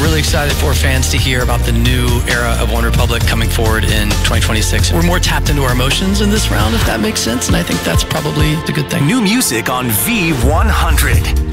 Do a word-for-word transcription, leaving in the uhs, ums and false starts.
Really excited for fans to hear about the new era of OneRepublic coming forward in twenty twenty-six. We're more tapped into our emotions in this round, if that makes sense, and I think that's probably a good thing. New music on V one hundred.